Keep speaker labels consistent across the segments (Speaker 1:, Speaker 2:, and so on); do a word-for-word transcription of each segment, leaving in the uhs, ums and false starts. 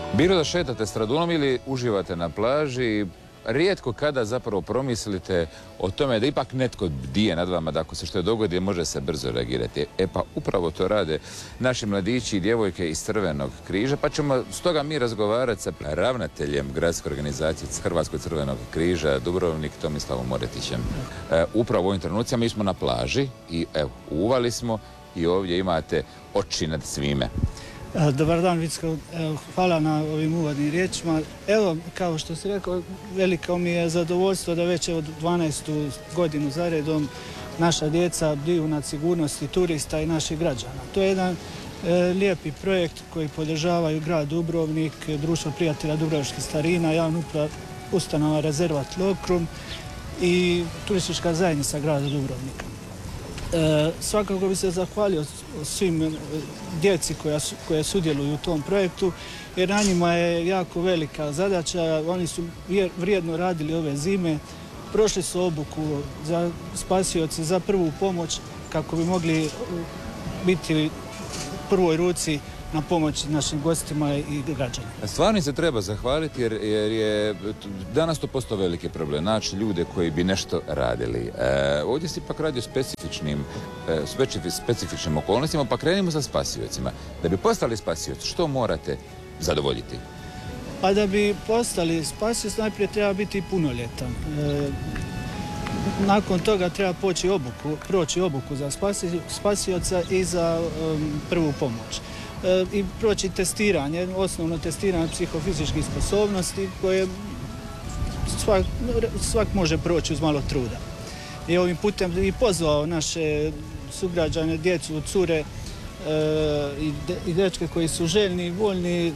Speaker 1: Bilo da šetate Stradunom ili uživate na plaži, rijetko kada zapravo promislite o tome da ipak netko bdije nad vama, da ako se što dogodi može se brzo reagirati. E pa upravo to rade naši mladići i djevojke iz Crvenog križa, pa ćemo stoga mi razgovarati sa ravnateljem gradske organizacije Hrvatskog crvenog križa Dubrovnik Tomislavom Moretićem. E, upravo u ovim trenucima mi smo na plaži i evo, uvali smo i ovdje imate oči nad svime.
Speaker 2: Dobar dan, Vicko. Hvala na ovim uvodnim riječima. Evo, kao što si rekao, veliko mi je zadovoljstvo da već od dvanaestu godinu zaredom naša djeca bdiju nad sigurnosti turista i naših građana. To je jedan e, lijepi projekt koji podržavaju grad Dubrovnik, Društvo prijatelja dubrovačkih starina, javna uprava, ustanova Rezervat Lokrum i turistička zajednica grada Dubrovnika. E, svakako bi se zahvalio svim djeci koja, su, koja sudjeluju u tom projektu, jer na njima je jako velika zadaća. Oni su vrijedno radili ove zime, prošli su obuku za spasioce, za prvu pomoć kako bi mogli biti u prvoj ruci na pomoć našim gostima i građanima.
Speaker 1: Stvarno se treba zahvaliti jer, jer je danas to postao veliki problem, naći ljude koji bi nešto radili. E, ovdje se ipak radi o specifičnim, e, specifičnim okolnostima, pa krenimo sa spasiocima. Da bi postali spasioci, što morate zadovoljiti?
Speaker 2: Pa da bi postali spasioc, najprije treba biti punoljetan. E, nakon toga treba poći obuku, proći obuku za spasioca i za um, prvu pomoć. I proći testiranje, osnovno testiranje psihofizičkih sposobnosti koje svak, svak može proći uz malo truda. I ovim putem i pozvao naše sugrađane, djecu, cure e, i, de, i dečke koji su željni i voljni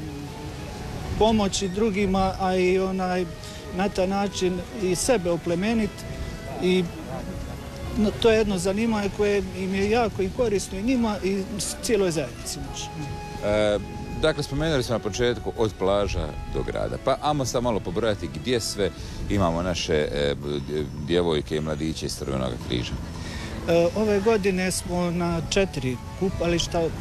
Speaker 2: pomoći drugima, a i onaj, na taj način i sebe oplemeniti. I no, to je jedno zanimanje koje im je jako i korisno i njima i cijeloj zajednici.
Speaker 1: E, dakle, spomenuli smo na početku od plaža do grada. Pa ajmo sad malo pobrojati gdje sve imamo naše e, djevojke i mladiće iz Crvenog križa.
Speaker 2: E, ove godine smo na četiri kupališta, e,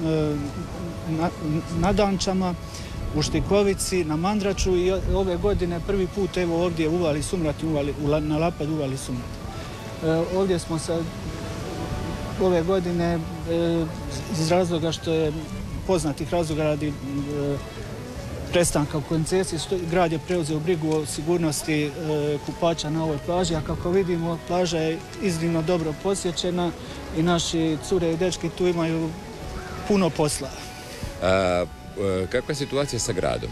Speaker 2: na, na Dančama, u Štikovici, na Mandraču i ove godine prvi put evo ovdje uvali Sumrat, uvali, na Lapad uvali Sumrat. E, ovdje smo sad ove godine e, iz razloga što je poznatih razloga radi e, prestanka u koncesiji, grad je preuzeo brigu o sigurnosti e, kupača na ovoj plaži, a kako vidimo plaža je iznimno dobro posjećena i naši cure i dečki tu imaju puno posla.
Speaker 1: A, kakva je situacija sa gradom?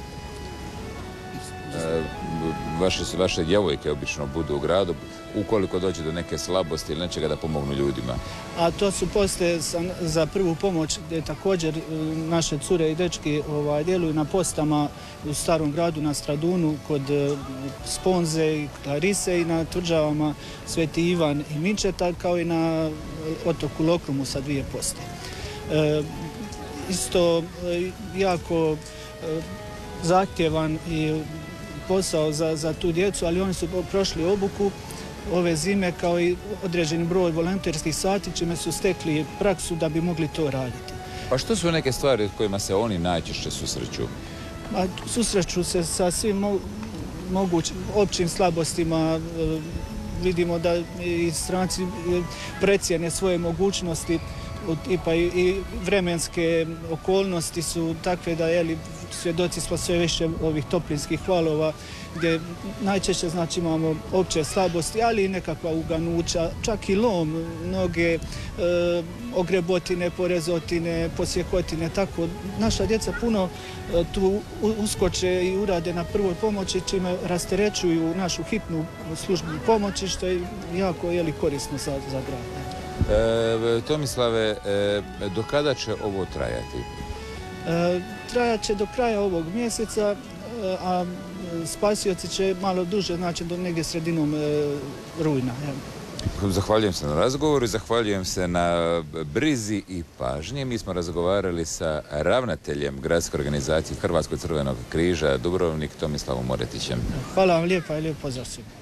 Speaker 1: A, vaše, vaše djevojke obično budu u gradu, ukoliko dođe do neke slabosti ili nečega da pomognu ljudima.
Speaker 2: A to su poslije za prvu pomoć gdje također naše cure i dečki ovaj, djeluju na postama u Starom gradu na Stradunu kod Sponze i Klarise i na tvrđavama Sveti Ivan i Mičeta kao i na otoku Lokrumu sa dvije poste. E, isto jako e, zahtjevan i posao za, za tu djecu, ali oni su prošli obuku ove zime kao i određeni broj volonterskih sati, čime su stekli praksu da bi mogli to raditi.
Speaker 1: Pa što su neke stvari kojima se oni najčešće susreću?
Speaker 2: A, susreću se sa svim mo mogućim općim slabostima. E, vidimo da i stranci precijene svoje mogućnosti, pa i, i vremenske okolnosti su takve da jeli, svjedoci smo sve više ovih toplinskih valova gdje najčešće znači imamo opće slabosti, ali i nekakva uganuća, čak i lom, noge, e, ogrebotine, porezotine, posjekotine, tako. Naša djeca puno e, tu uskoče i urade na prvoj pomoći, čime rasterećuju našu hitnu službu pomoći, što je jako jeli, korisno za, za grad.
Speaker 1: E, Tomislave, e, do kada će ovo trajati?
Speaker 2: E, trajat će do kraja ovog mjeseca, a spasioci će malo duže, znači do negdje sredinom e, rujna. Ja.
Speaker 1: Zahvaljujem se na razgovoru i zahvaljujem se na brizi i pažnji. Mi smo razgovarali sa ravnateljem gradske organizacije Hrvatskog crvenog križa Dubrovnik Tomislavom Moretićem.
Speaker 2: Hvala vam lijepa i lijep pozdrav svima.